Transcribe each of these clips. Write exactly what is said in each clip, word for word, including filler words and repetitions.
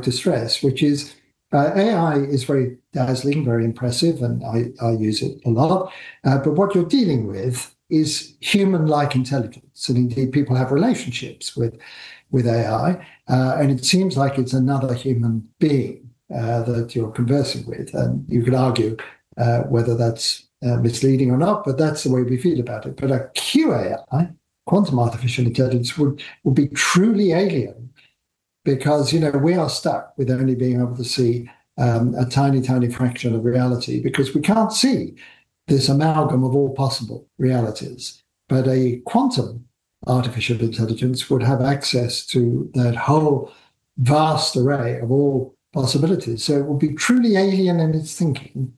like to stress, which is uh, A I is very dazzling, very impressive, and I, I use it a lot. Uh, but what you're dealing with is human-like intelligence. And indeed, people have relationships with, with A I, uh, and it seems like it's another human being uh, that you're conversing with. And you could argue uh, whether that's uh, misleading or not, but that's the way we feel about it. But a Q A I, quantum artificial intelligence, would, would be truly alien because, you know, we are stuck with only being able to see um, a tiny, tiny fraction of reality because we can't see this amalgam of all possible realities. But a quantum artificial intelligence would have access to that whole vast array of all possibilities. So it would be truly alien in its thinking,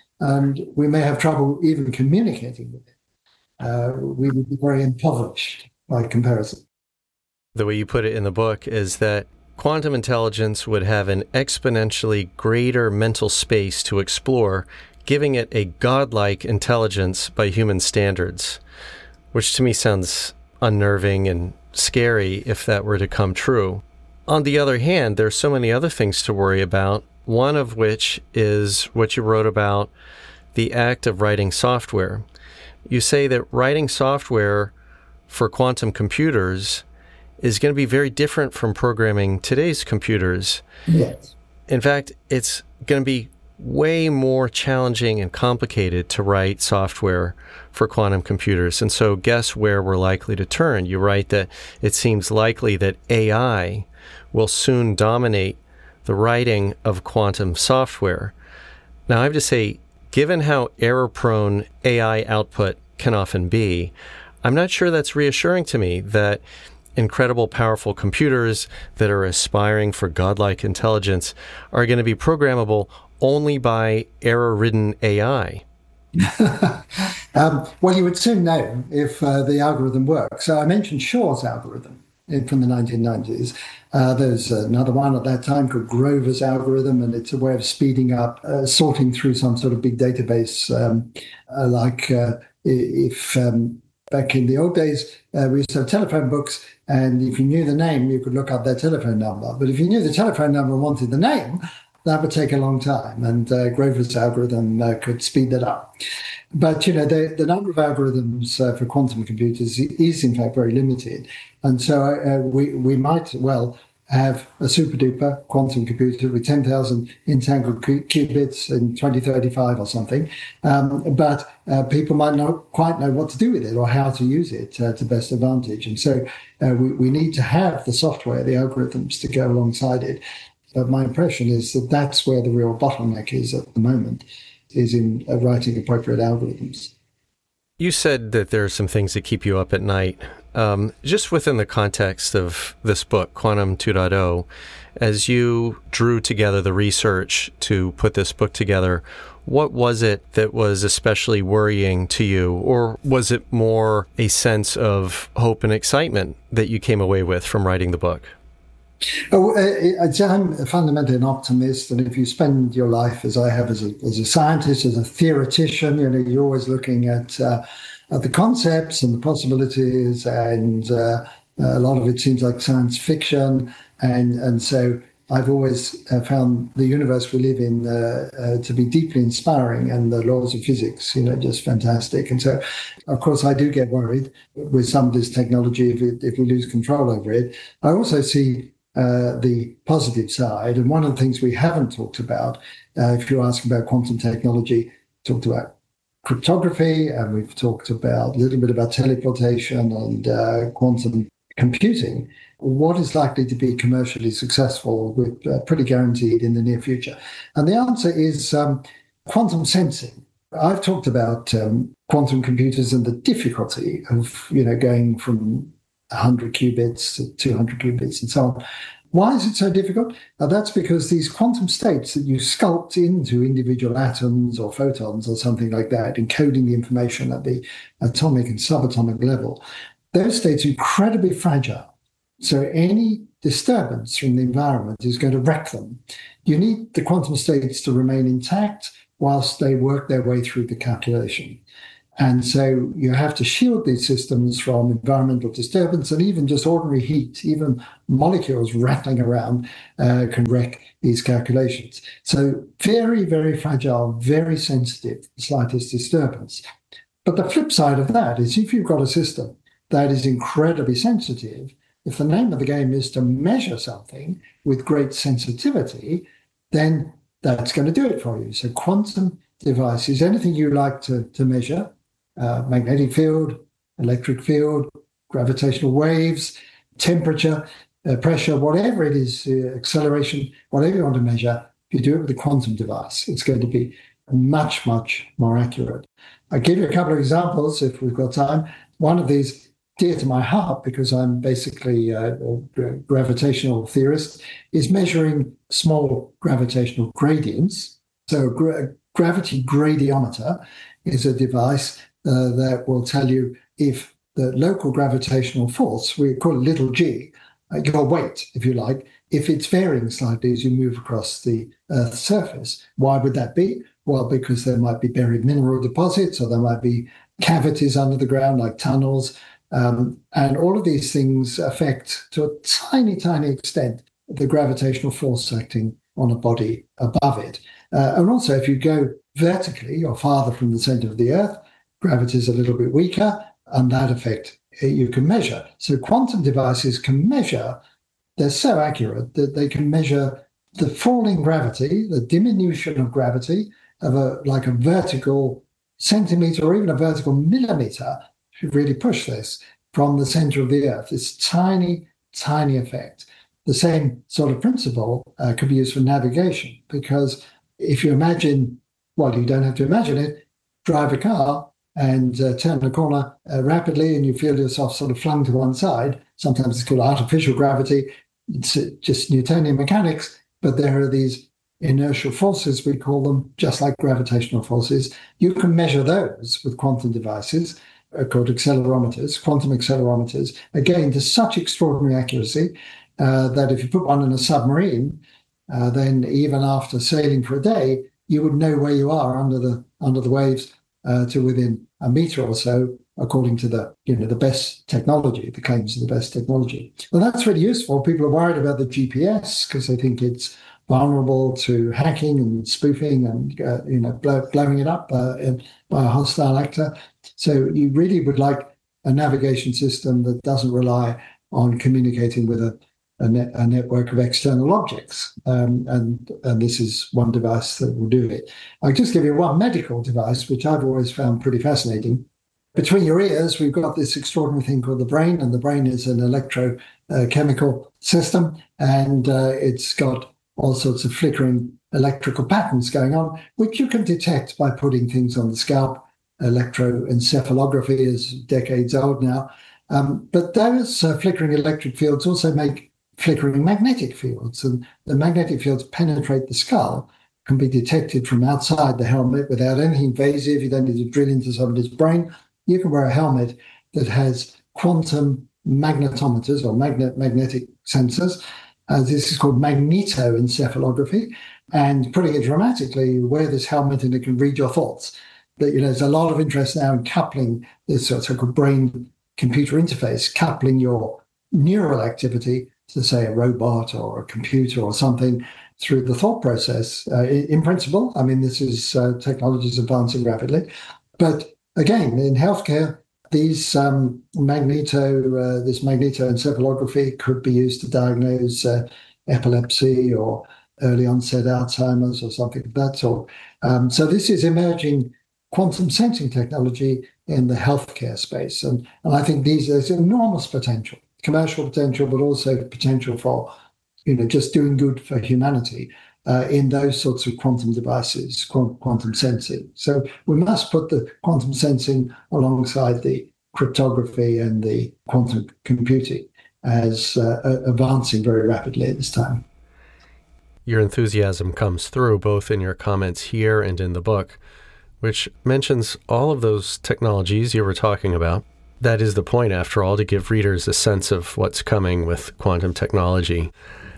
and we may have trouble even communicating with it. Uh, we would be very impoverished by comparison. The way you put it in the book is that quantum intelligence would have an exponentially greater mental space to explore, giving it a godlike intelligence by human standards, which to me sounds unnerving and scary if that were to come true. On the other hand, there's so many other things to worry about, one of which is what you wrote about the act of writing software. You say that writing software for quantum computers is going to be very different from programming today's computers. Yes. In fact, it's going to be way more challenging and complicated to write software for quantum computers. And so guess where we're likely to turn? You write that it seems likely that A I will soon dominate the writing of quantum software. Now, I have to say, given how error-prone A I output can often be, I'm not sure that's reassuring to me that incredible, powerful computers that are aspiring for godlike intelligence are going to be programmable only by error-ridden A I. um, well, you would soon know if uh, the algorithm works. So I mentioned Shor's algorithm in, from the nineteen nineties. Uh, there's another one at that time called Grover's algorithm, and it's a way of speeding up, uh, sorting through some sort of big database. Um, uh, like uh, if um, back in the old days, uh, we used to have telephone books, and if you knew the name, you could look up their telephone number. But if you knew the telephone number and wanted the name, that would take a long time, and uh, Grover's algorithm uh, could speed that up. But, you know, the, the number of algorithms uh, for quantum computers is, in fact, very limited. And so uh, we, we might well have a super-duper quantum computer with ten thousand entangled qubits in twenty thirty-five or something. Um, but uh, people might not quite know what to do with it or how to use it uh, to best advantage. And so uh, we, we need to have the software, the algorithms to go alongside it. But my impression is that that's where the real bottleneck is at the moment, is in uh, writing appropriate algorithms. You said that there are some things that keep you up at night. Um, just within the context of this book, Quantum two point oh, as you drew together the research to put this book together, what was it that was especially worrying to you? Or was it more a sense of hope and excitement that you came away with from writing the book? Oh, I'm fundamentally an optimist, and if you spend your life, as I have, as a, as a scientist, as a theoretician, you know, you're always looking at, uh, at the concepts and the possibilities, and uh, a lot of it seems like science fiction, and and so I've always uh, found the universe we live in uh, uh, to be deeply inspiring, and the laws of physics, you know, just fantastic. And so, of course, I do get worried with some of this technology if it, if we lose control over it. I also see Uh, the positive side. And one of the things we haven't talked about, uh, if you ask about quantum technology, talked about cryptography, and we've talked about a little bit about teleportation and uh, quantum computing. What is likely to be commercially successful with uh, pretty guaranteed in the near future? And the answer is um, quantum sensing. I've talked about um, quantum computers and the difficulty of, you know, going from one hundred qubits to two hundred qubits and so on. Why is it so difficult? Now, that's because these quantum states that you sculpt into individual atoms or photons or something like that, encoding the information at the atomic and subatomic level, those states are incredibly fragile. So any disturbance from the environment is going to wreck them. You need the quantum states to remain intact whilst they work their way through the calculation. And so you have to shield these systems from environmental disturbance and even just ordinary heat, even molecules rattling around uh, can wreck these calculations. So very, very fragile, very sensitive to the slightest disturbance. But the flip side of that is if you've got a system that is incredibly sensitive, if the name of the game is to measure something with great sensitivity, then that's going to do it for you. So quantum devices, anything you like to, to measure, uh, magnetic field, electric field, gravitational waves, temperature, uh, pressure, whatever it is, uh, acceleration, whatever you want to measure, if you do it with a quantum device, it's going to be much, much more accurate. I'll give you a couple of examples if we've got time. One of these dear to my heart, because I'm basically a, a gravitational theorist, is measuring small gravitational gradients. So a gra- gravity gradiometer is a device uh, that will tell you if the local gravitational force, we call it little g, uh, your weight, if you like, if it's varying slightly as you move across the Earth's surface. Why would that be? Well, because there might be buried mineral deposits, or there might be cavities under the ground like tunnels. Um, and all of these things affect, to a tiny, tiny extent, the gravitational force acting on a body above it. Uh, and also, if you go vertically or farther from the center of the Earth, gravity is a little bit weaker, and that effect uh, you can measure. So quantum devices can measure, they're so accurate that they can measure the falling gravity, the diminution of gravity of a like a vertical centimeter or even a vertical millimeter, if you really push this, from the center of the Earth. This tiny, tiny effect. The same sort of principle uh, could be used for navigation, because if you imagine, well, you don't have to imagine it, drive a car and uh, turn a corner uh, rapidly and you feel yourself sort of flung to one side. Sometimes it's called artificial gravity. It's just Newtonian mechanics, but there are these inertial forces, we call them, just like gravitational forces. You can measure those with quantum devices uh, called accelerometers, quantum accelerometers, again, to such extraordinary accuracy uh, that if you put one in a submarine, uh, then even after sailing for a day, you would know where you are under the under the waves uh, to within a meter or so, according to the you know the best technology, the claims of the best technology. Well, that's really useful. People are worried about the G P S because they think it's vulnerable to hacking and spoofing and uh, you know blow, blowing it up uh, by a hostile actor. So you really would like a navigation system that doesn't rely on communicating with a, a, net, a network of external objects. Um, and, and this is one device that will do it. I'll just give you one medical device, which I've always found pretty fascinating. Between your ears, we've got this extraordinary thing called the brain, and the brain is an electrochemical uh, system, and uh, it's got all sorts of flickering electrical patterns going on, which you can detect by putting things on the scalp. Electroencephalography is decades old now. Um, but those uh, flickering electric fields also make flickering magnetic fields, and the magnetic fields penetrate the skull, can be detected from outside the helmet without anything invasive. You don't need to drill into somebody's brain. You can wear a helmet that has quantum magnetometers or magnet magnetic sensors. Uh, this is called magnetoencephalography. And putting it dramatically, you wear this helmet and it can read your thoughts. But, you know, there's a lot of interest now in coupling this so-called brain-computer interface, coupling your neural activity to, say, a robot or a computer or something through the thought process. Uh, in, in principle, I mean, this is uh, technology is advancing rapidly. But again, in healthcare, these um, magneto, uh, this magnetoencephalography could be used to diagnose uh, epilepsy or early onset Alzheimer's or something of that sort. Um, so this is emerging quantum sensing technology in the healthcare space, and and I think these there's enormous potential, commercial potential, but also potential for you know just doing good for humanity uh, in those sorts of quantum devices, quantum sensing. So we must put the quantum sensing alongside the cryptography and the quantum computing as uh, advancing very rapidly at this time. Your enthusiasm comes through both in your comments here and in the book, which mentions all of those technologies you were talking about. That is the point, after all, to give readers a sense of what's coming with quantum technology.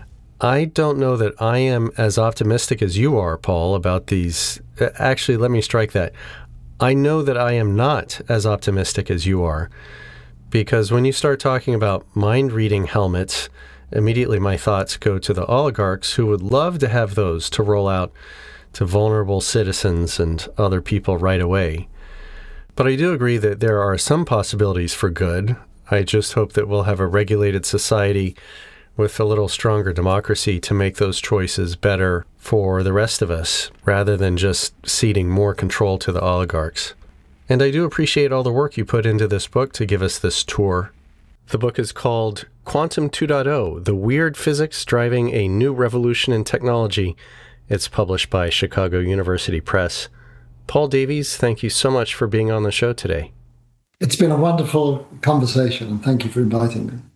I don't know that I am as optimistic as you are, Paul, about these. Actually, let me strike that. I know that I am not as optimistic as you are, because when you start talking about mind-reading helmets, immediately my thoughts go to the oligarchs who would love to have those to roll out to vulnerable citizens and other people right away. But I do agree that there are some possibilities for good. I just hope that we'll have a regulated society with a little stronger democracy to make those choices better for the rest of us, rather than just ceding more control to the oligarchs. And I do appreciate all the work you put into this book to give us this tour. The book is called Quantum two point oh, The Weird Physics Driving a New Revolution in Technology. It's published by Chicago University Press. Paul Davies, thank you so much for being on the show today. It's been a wonderful conversation, and thank you for inviting me.